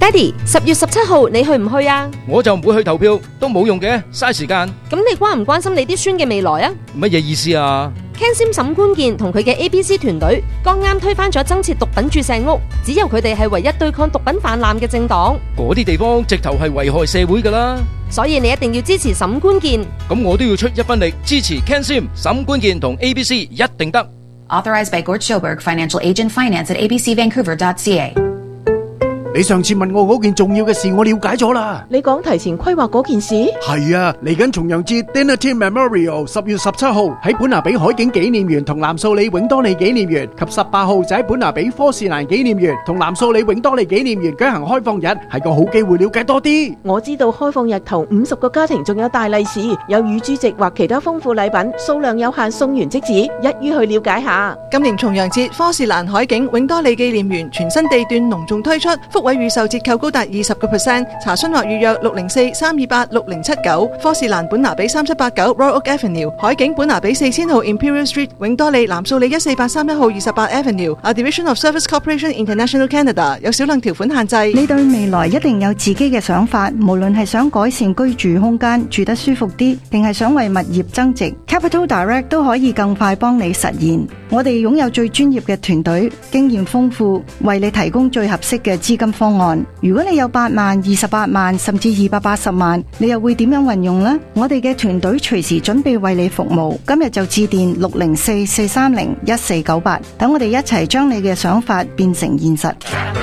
Daddy， 10月17號你去唔去啊？ 我就唔會去投票，都冇用嘅，嘥時間。 咁你關唔關心你啲孫嘅未來啊？ 乜嘢意思啊？ Ken Sim 沈官健同佢嘅 ABC 團隊剛啱推翻咗增設毒品注射屋，只有佢哋係唯一對抗毒品泛濫嘅政黨。 嗰啲地方直頭係危害社會㗎啦， 所以你一定要支持沈官健。 咁我都要出一分力支持 Ken Sim、沈官健同 ABC， 一定得。 Authorized by Gord Schoberg, Financial Agent, Finance at abcvancouver.ca。 你上次問我嗰件重要嘅事，我了解咗啦。 你講提前規劃嗰件事？ 係啊，嚟緊重陽節 Dinner Team Memorial 10月17號喺本拿比海景紀念園同藍素里永多利紀念園，及18號就喺本拿比科士蘭紀念園同藍素里永多利紀念園舉行開放日，係個好機會了解多啲。 我知道開放日頭50個家庭仲有大利是，有乳豬席或其他豐富禮品，數量有限，送完即止，一於去了解下。 今年重陽節，科士蘭海景永多利紀念園全新地段隆重推出，福位預售折扣高達20%，查詢或預約604-328-6079，科士蘭本拿比3789 Royal Oak Avenue， 海景本拿比4000號 Imperial Street， 永多利藍素里14831號28 Avenue，A Division of Service Corporation International Canada， 有少量條款限制。 你對未來一定有自己嘅想法，無論係想改善居住空間，住得舒服啲，定係想為物業增值， Capital Direct 都可以更快幫你實現。我哋擁有最專業嘅團隊，經驗豐富，為你提供最合適嘅資金方案。如果你有8萬、28萬甚至280萬，你又會點樣運用呢？我哋嘅團隊隨時準備為你服務，今日就致電604-430-1498，等我哋一齊將你嘅想法變成現實。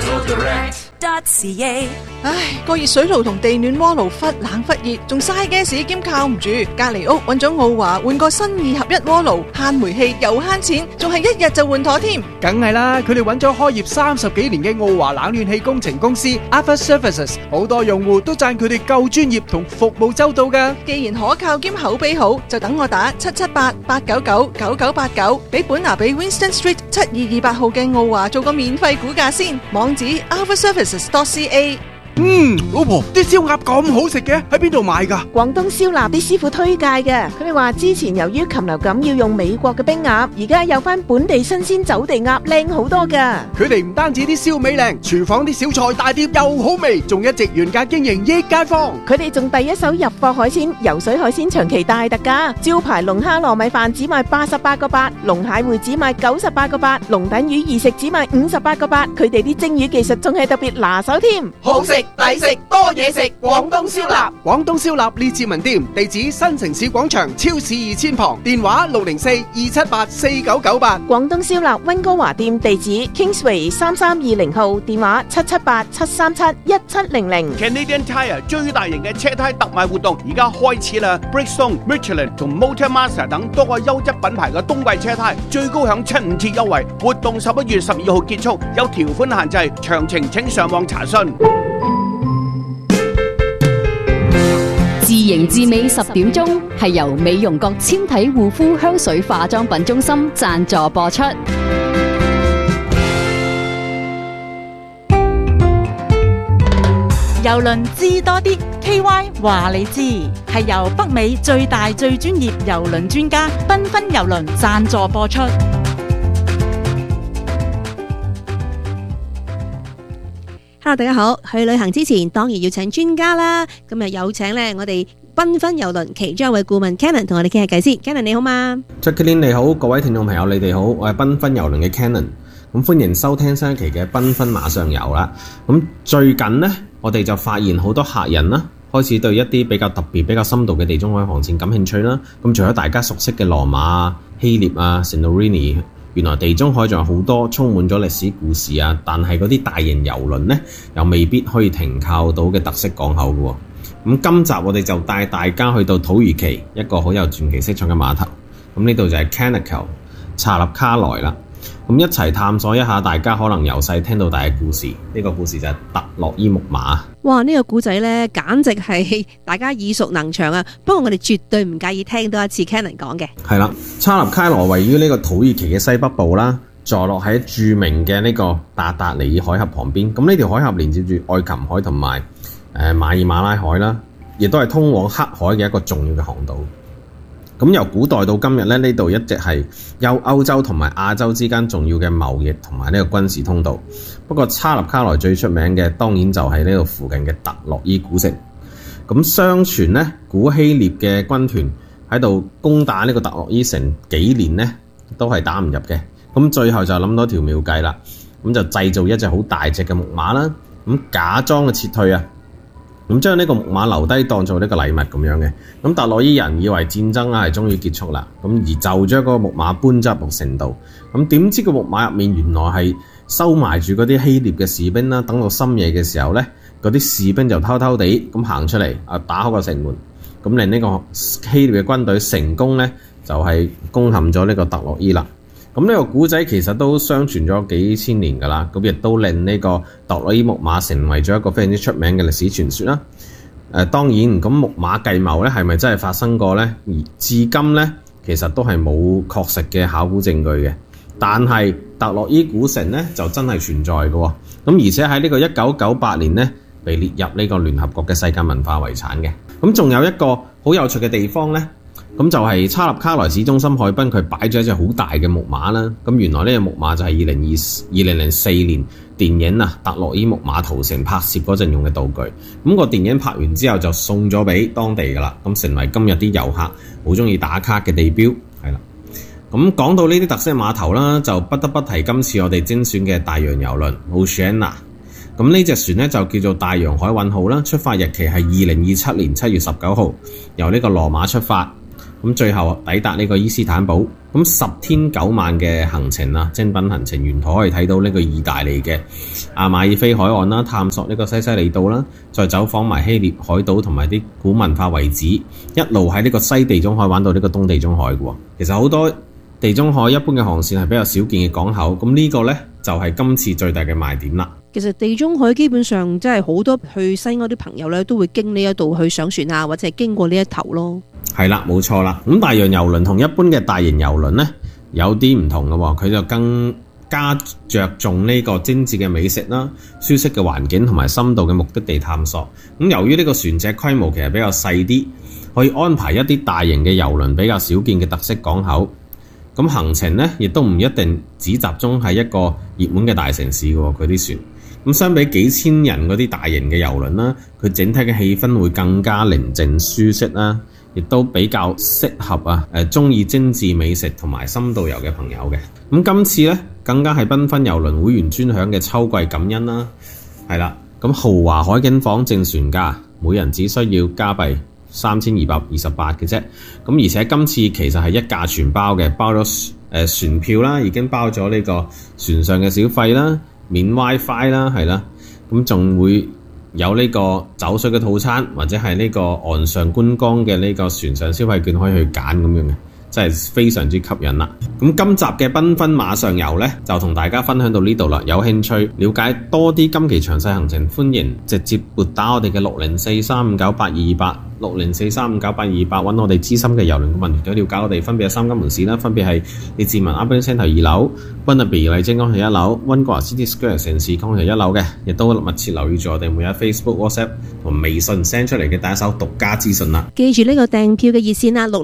唉，個熱水爐同地暖鍋爐忽冷忽熱，仲嘥gas兼靠唔住。隔籬屋揾咗奧華換個新2合1鍋爐，慳煤氣又慳錢，仲係1日就換妥添。 梗係啦，佢哋揾咗開業30幾年嘅奧華冷暖氣工程公司 Alpha Services， 好多用戶都讚佢哋夠專業同服務周到㗎。 既然可靠兼口碑好，就等我打778-899-9989，俾本拿比 Winston Street 7228號嘅奧華做個免費估價先。網址 alphaservices.ca。 老婆，啲燒鴨咁好食嘅，喺邊度買㗎？ 廣東燒臘啲師傅推介嘅，佢哋話之前由於禽流感要用美國嘅冰鴨，而家有翻本地新鮮走地鴨，靚好多㗎。 佢哋唔單止啲燒味靚，廚房啲小菜大碟又好味，仲一直原價經營益街坊。 佢哋仲第一手入貨海鮮，游水海鮮長期大特價，招牌龍蝦糯米飯只賣88個8，龍蟹會只賣98個8，龍躉魚二食只賣58個8。佢哋啲蒸魚技術仲係特別拿手添， 好食抵食多嘢食，廣東燒臘。廣東燒臘列治文店，地址新城市廣場超市2000旁，電話604-278-4998。 廣東燒臘溫哥華店地址 Kingsway 3320號，電話778-737-1700。 Canadian Tire 最大型嘅車胎特賣活動而家開始啦 ！Bridgestone、Michelin 同 Motormaster 等多個優質品牌嘅冬季車胎最高享7-5折優惠，活動11月12號結束，有條款限制，詳情請上網查詢。 自營自美10點鐘係由美容閣纖體護膚香水化妝品中心贊助播出。 郵輪知多啲 KY 話你知，係由北美最大最專業郵輪專家繽紛郵輪贊助播出。 Hello， 大家好！去旅行之前當然要請專家啦。今日有請咧我哋繽紛郵輪其中一位顧問 Cannon 同我哋傾下偈先。Cannon 你好嘛 ？Jacqueline 你好，各位聽眾朋友你哋好，我係繽紛郵輪嘅 Cannon。咁歡迎收聽新一期嘅繽紛馬上遊啦。咁最近呢，我哋就發現好多客人啦，開始對一啲比較特別、比較深度嘅地中海航線感興趣啦。咁除咗大家熟悉嘅羅馬啊、希臘啊、Santorini，原來地中海仲有好多充滿咗歷史故事啊，但係嗰啲大型郵輪呢，又未必可以停靠到嘅特色港口嘅。咁今集我哋就帶大家去到土耳其一個好有傳奇色彩嘅碼頭。咁呢度就係 Canacal 查納卡萊啦。咁一齊探索一下大家可能由細聽到大嘅故事。呢個故事就係特洛伊木馬。 哇！呢個故仔呢，簡直係大家耳熟能詳啊。不過我哋絕對唔介意聽多一次 Cannon 講嘅。 係啦，查納卡萊位於呢個土耳其嘅西北部啦，坐落喺著名嘅呢個達達尼爾海峽旁邊。咁呢條海峽連接住愛琴海同埋馬爾馬拉海啦，亦都係通往黑海嘅一個重要嘅航道。 咁由古代到今日咧，呢度一直係歐洲同埋亞洲之間重要嘅貿易同埋呢個軍事通道。不過查納卡萊最出名嘅當然就係呢度附近嘅特洛伊古城。咁相傳咧，古希臘嘅軍團喺度攻打呢個特洛伊城幾年咧，都係打唔入嘅。咁最後就諗到條妙計啦，咁就製造一隻好大隻嘅木馬啦，咁假裝嘅撤退啊，咁將呢個木馬留低當做呢個禮物咁樣嘅。咁特洛伊人以為戰爭係終於結束啦，咁而就將嗰個木馬搬咗入城度。咁點知個木馬入面原來係收埋住嗰啲希臘嘅士兵啦。等到深夜嘅時候咧，嗰啲士兵就偷偷地咁行出嚟啊，打開個城門，咁令呢個希臘嘅軍隊成功咧，就係攻陷咗呢個特洛伊啦。咁呢個古仔其實都相傳咗幾千年㗎啦，咁亦都令呢個特洛伊木馬成為咗一個非常之出名嘅歷史傳說啦。當然咁木馬計謀咧係咪真係發生過呢？而至今咧其實都係冇確實嘅考古證據嘅。但係特洛伊古城咧就真係存在嘅喎。咁而且喺呢個1998年咧被列入呢個聯合國嘅世界文化遺產嘅。咁仲有一個好有趣嘅地方咧。咁就係查納卡萊市中心海濱，佢擺咗一隻好大嘅木馬啦。咁原來呢隻木馬就係2004年電影《特洛伊木馬屠城》拍攝嗰陣用嘅道具。咁個電影拍完之後就送咗俾當地㗎啦，咁成為今日啲遊客好中意打卡嘅地標。係啦，咁講到呢啲特色碼頭啦，就不得不提今次我哋精選嘅大洋郵輪 Oceania。咁呢隻船咧就叫做大洋海運號啦，出發日期係2027年7月19號，由呢個羅馬出發。咁最後抵達呢個伊斯坦堡，咁10天9晚嘅行程啊，精品行程，沿途可以睇到呢個意大利嘅阿馬爾菲海岸啦，探索呢個西西里島啦，再走訪埋希臘海島同埋啲古文化遺址，一路喺呢個西地中海玩到呢個東地中海嘅。其實好多地中海一般嘅航線係比較少見嘅港口，咁呢個呢，就係今次最大嘅賣點啦。 其實地中海基本上真係好多去西歐啲朋友咧，都會經呢一度去上船啊，或者係經過呢一頭咯。 係啦，冇錯啦。咁大洋郵輪同一般嘅大型郵輪呢，有啲唔同嘅喎，佢就更加着重呢個精緻嘅美食啦、舒適嘅環境同埋深度嘅目的地探索。咁由於呢個船隻規模其實比較細啲，可以安排一啲大型嘅郵輪比較少見嘅特色港口。咁行程呢，亦都唔一定只集中喺一個熱門嘅大城市嘅喎，佢啲船。咁相比幾千人嗰啲大型嘅郵輪啦，佢整體嘅氣氛會更加寧靜舒適啦，亦都比較適合中意精緻美食同埋深度遊嘅朋友嘅。咁今次呢，更加係繽紛郵輪會員專享嘅秋季感恩啦，係啦。咁豪華海景房正船價，每人只需要加幣3228嘅啫。咁而且今次其實係一價全包嘅，包咗船票啦，已經包咗呢個船上嘅小費啦。免 WiFi 啦，係啦，咁仲會有呢個走水嘅套餐，或者係呢個岸上觀光嘅呢個船上消費券可以去揀咁樣嘅，真係非常之吸引啦。咁今集嘅繽紛馬上遊呢，就同大家分享到呢度啦。有興趣了解多啲今期詳細行程，歡迎直接撥打我哋嘅604-359-8228 604-359-8228揾我哋資深嘅郵輪顧問團隊了解我哋分別係3間門市啦，分別係列治文 Urban Centre 2樓、溫特比麗晶康橋1樓、溫哥華 City Square 城市康橋1樓嘅，亦都密切留意住我哋每日 Facebook、WhatsApp 同微信 send 出嚟嘅第一手獨家資訊啦。 記住呢個訂票嘅熱線啦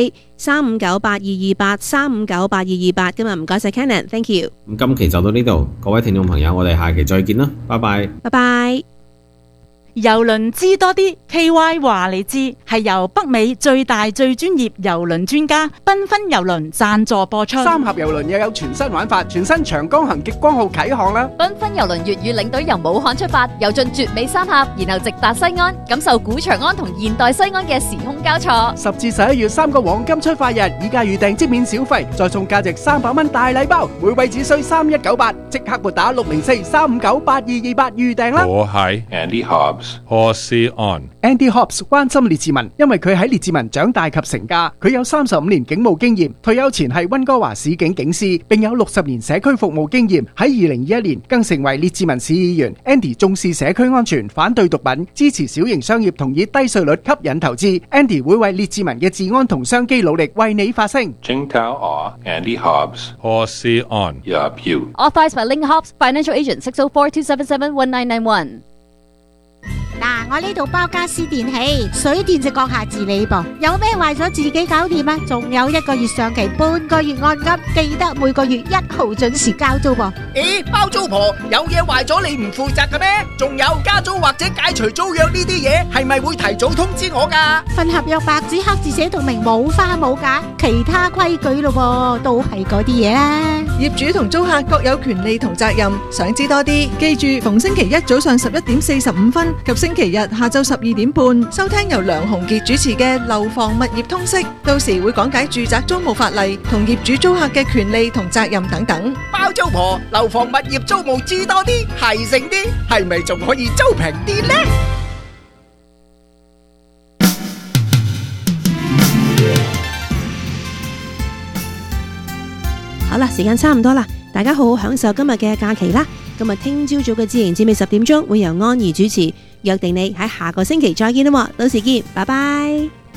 ，604-359-8228 359-8228。今日唔該晒 Cannon，Thank you。 咁今期就到呢度，各位聽眾朋友，我哋下期再見啦，拜拜。 拜拜。 郵輪知多啲 ，KY 話你知，係由北美最大最專業郵輪專家繽紛郵輪贊助播出。 三峽郵輪又有全新玩法，全新長江行極光號啟航啦！ 繽紛郵輪粵語領隊由武漢出發，遊進絕美三峽，然後直達西安，感受古長安同現代西安嘅時空交錯。 10至11月3個黃金出發日，以價預訂即免小費，再送價值300蚊大禮包，每位只需3198，即刻撥打604-359-8228預訂啦！ 我係 Andy Hobbs。Horsey on。Andy Hobbs 關心列治文，因為佢喺列治文長大及成家，佢有35年警務經驗，退休前係溫哥華市警警司，並有60年社區服務經驗。喺2021年更成為列治文市議員。Andy 重視社區安全，反對毒品，支持小型商業同以低稅率吸引投資。Andy 會為列治文嘅治安同商機努力，為你發聲。 Jingtao Andy Hobbs Horsey on Yup You Authorized by Ling Hobbs Financial Agent 604-277-1991。 我呢度包家私電器，水電就閣下自理噃，有咩壞咗自己搞掂啊！仲有1個月上期，半個月按金，記得每個月1號準時交租噃。 咦，包租婆，有嘢壞咗你唔負責嘅咩？仲有加租或者解除租約呢啲嘢，係咪會提早通知我㗎？ 份合約白紙黑字寫到明，冇花冇假，其他規矩咯，都係嗰啲嘢啦。 業主同租客各有權利同責任，想知多啲，記住逢星期一早上11:45及星期日下晝12點半，收聽由梁鴻傑主持嘅《樓房物業通識》，到時會講解住宅租務法例同業主租客嘅權利同責任等等。 包租婆，樓房物業租務知多啲，係剩啲，係咪仲可以租平啲呢？ 好啦，時間差唔多啦，大家好好享受今日嘅假期啦。今日聽朝早嘅自然節目10點鐘會由安怡主持，約定你喺下個星期再見啦，到時見，拜拜。